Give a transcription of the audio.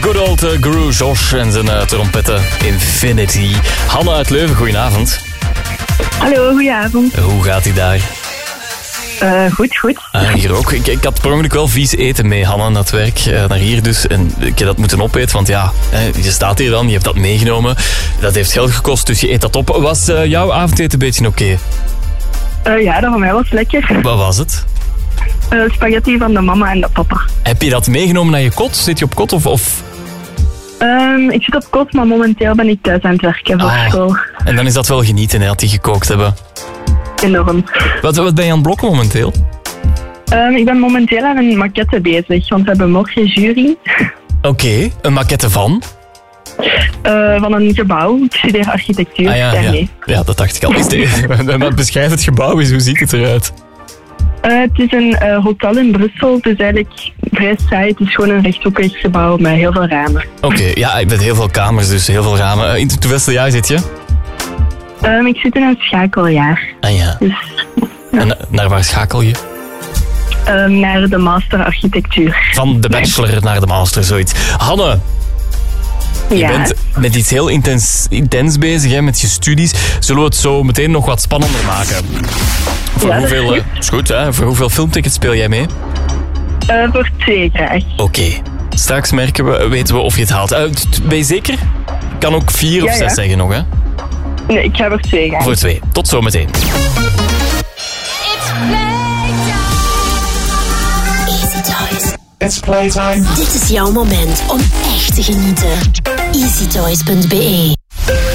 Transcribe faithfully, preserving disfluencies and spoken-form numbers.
good old uh, Guru Josh en zijn uh, trompetten Infinity. Hanne uit Leuven, goedenavond. Hallo, goedenavond. Hoe gaat ie daar? Uh, goed, goed. Ah, hier ook. Ik, ik had per ongeluk wel vies eten mee, Hanne, naar het werk, uh, naar hier dus. En ik heb dat moeten opeten, want ja, je staat hier dan, je hebt dat meegenomen. Dat heeft geld gekost, dus je eet dat op. Was uh, jouw avondeten een beetje oké? Okay? Uh, ja, dat van mij was lekker. Wat was het? Uh, spaghetti van de mama en de papa. Heb je dat meegenomen naar je kot? Zit je op kot of... of... Um, ik zit op kot, maar momenteel ben ik thuis aan het werken voor ah, school. En dan is dat wel genieten, hè, dat die gekookt hebben. Enorm. Wat, wat ben je aan het blokken momenteel? Um, ik ben momenteel aan een maquette bezig, want we hebben morgen jury. Oké, okay, een maquette van? Uh, van een gebouw. Ik studeer architectuur. Ah, ja, ja. ja, dat dacht ik al. Is de, beschrijf het gebouw eens, hoe ziet het eruit? Uh, het is een uh, hotel in Brussel, het is eigenlijk vrij saai. Het is gewoon een rechthoekig gebouw met heel veel ramen. Oké, okay, ja, met heel veel kamers, dus heel veel ramen. Uh, in het hoeveelste jaar zit je? Um, ik zit in een schakeljaar. Ah ja. Dus, ja. En naar waar schakel je? Um, naar de master architectuur. Van de bachelor naar de master, zoiets. Hanne, je ja. bent met iets heel intens, intens bezig, hè, met je studies. Zullen we het zo meteen nog wat spannender maken? Voor ja, hoeveel, is, is goed, hè? Voor hoeveel filmtickets speel jij mee? Uh, voor twee graag. Oké. Okay. Straks merken we, weten we of je het haalt. Uh, ben je zeker? Ik kan ook vier ja, of zes ja. zeggen nog, hè? Nee, ik ga voor twee gaan. Voor twee. Tot zometeen. Easy Toys. It's playtime. Dit is jouw moment om echt te genieten. easy toys punt b e